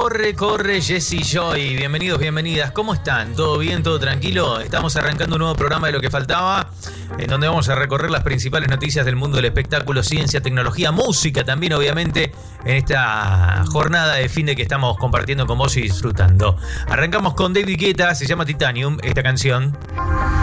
Corre, Jessy Joy. Bienvenidos, bienvenidas. ¿Cómo están? ¿Todo bien? ¿Todo tranquilo? Estamos arrancando un nuevo programa de Lo que Faltaba, en donde vamos a recorrer las principales noticias del mundo del espectáculo, ciencia, tecnología, música también, obviamente, en esta jornada de fin de que estamos compartiendo con vos y disfrutando. Arrancamos con David Guetta, se llama Titanium, esta canción.